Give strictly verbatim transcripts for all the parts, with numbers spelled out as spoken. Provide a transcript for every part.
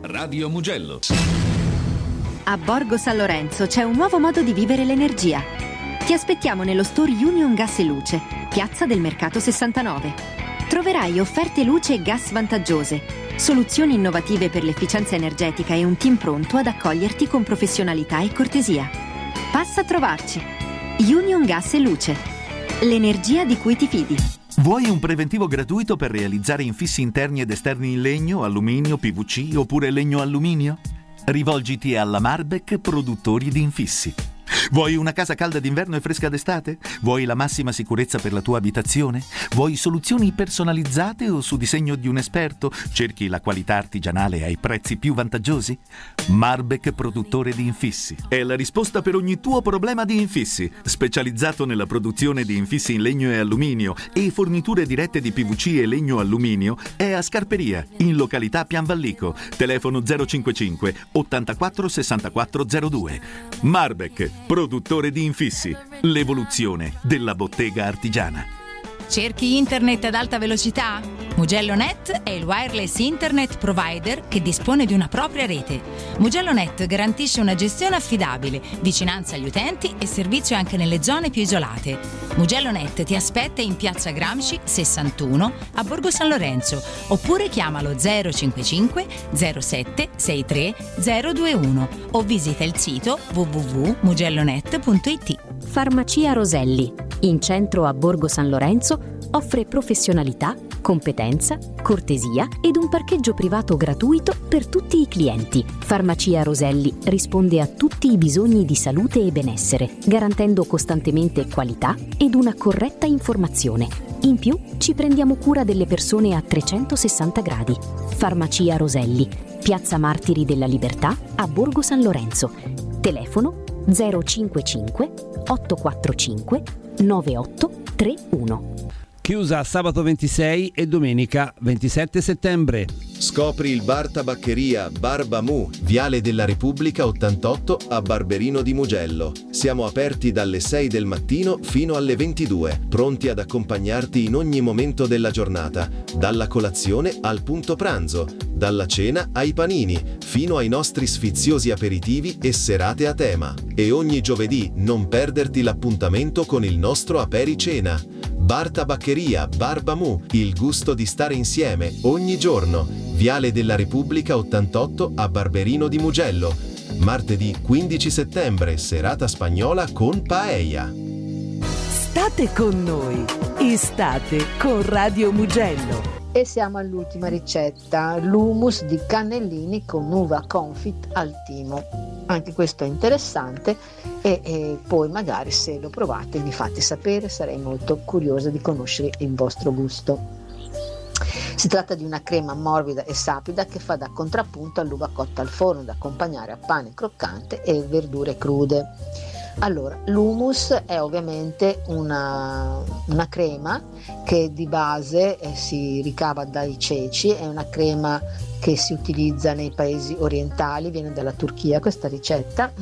Radio Mugello. A Borgo San Lorenzo c'è un nuovo modo di vivere l'energia. Ti aspettiamo nello store Union Gas e Luce, piazza del Mercato sessantanove. Troverai offerte luce e gas vantaggiose, soluzioni innovative per l'efficienza energetica e un team pronto ad accoglierti con professionalità e cortesia. Passa a trovarci. Union Gas e Luce. L'energia di cui ti fidi. Vuoi un preventivo gratuito per realizzare infissi interni ed esterni in legno, alluminio, P V C oppure legno-alluminio? Rivolgiti alla Marbek Produttori di Infissi. Vuoi una casa calda d'inverno e fresca d'estate? Vuoi la massima sicurezza per la tua abitazione? Vuoi soluzioni personalizzate o su disegno di un esperto? Cerchi la qualità artigianale ai prezzi più vantaggiosi? Marbek Produttore di Infissi è la risposta per ogni tuo problema di infissi, specializzato nella produzione di infissi in legno e alluminio e forniture dirette di P V C e legno-alluminio. È a Scarperia, in località Pianvallico. Telefono zero cinquantacinque ottantaquattro sessantaquattro zero due. Marbek Produttore di Infissi, l'evoluzione della bottega artigiana. Cerchi internet ad alta velocità? MugelloNet è il wireless internet provider che dispone di una propria rete. MugelloNet garantisce una gestione affidabile, vicinanza agli utenti e servizio anche nelle zone più isolate. MugelloNet ti aspetta in piazza Gramsci sessantuno a Borgo San Lorenzo oppure chiamalo zero cinquantacinque zero sette sessantatré zero ventuno o visita il sito w w w punto mugellonet punto i t. Farmacia Roselli, in centro a Borgo San Lorenzo, offre professionalità, competenza, cortesia ed un parcheggio privato gratuito per tutti i clienti. Farmacia Roselli risponde a tutti i bisogni di salute e benessere, garantendo costantemente qualità ed una corretta informazione. In più, ci prendiamo cura delle persone a trecentosessanta gradi. Farmacia Roselli, Piazza Martiri della Libertà a Borgo San Lorenzo. Telefono zero cinquantacinque ottocentoquarantacinque novantotto trentuno. Chiusa sabato ventisei e domenica ventisette settembre. Scopri il bar tabaccheria Barba Mu, Viale della Repubblica ottantotto a Barberino di Mugello. Siamo aperti dalle sei del mattino fino alle ventidue, pronti ad accompagnarti in ogni momento della giornata, dalla colazione al punto pranzo, dalla cena ai panini, fino ai nostri sfiziosi aperitivi e serate a tema. E ogni giovedì non perderti l'appuntamento con il nostro apericena. Bar Tabaccheria Barba Mu, il gusto di stare insieme ogni giorno. Viale della Repubblica ottantotto a Barberino di Mugello. Martedì quindici settembre, serata spagnola con paella. State con noi, estate con Radio Mugello. E siamo all'ultima ricetta, l'hummus di cannellini con uva confit al timo. Anche questo è interessante e, e poi magari se lo provate mi fate sapere, sarei molto curiosa di conoscere il vostro gusto. Si tratta di una crema morbida e sapida che fa da contrappunto all'uva cotta al forno da accompagnare a pane croccante e verdure crude. Allora, l'hummus è ovviamente una, una crema che di base eh, si ricava dai ceci, è una crema che si utilizza nei paesi orientali, viene dalla Turchia questa ricetta,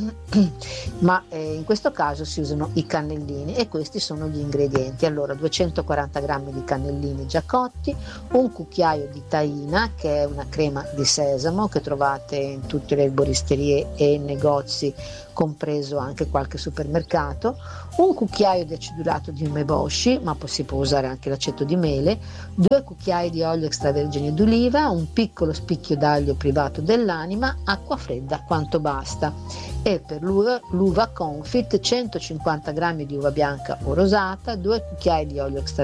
ma eh, in questo caso si usano i cannellini e questi sono gli ingredienti. Allora, duecentoquaranta grammi di cannellini già cotti, un cucchiaio di tahina che è una crema di sesamo che trovate in tutte le erboristerie e negozi, compreso anche qualche supermercato, un cucchiaio di acidulato di umeboshi, ma si può usare anche l'aceto di mele, due cucchiai di olio extravergine d'oliva, un piccolo spicchio d'aglio privato dell'anima, acqua fredda quanto basta. E per l'uva, l'uva confit centocinquanta grammi di uva bianca o rosata, due cucchiai di olio extravergine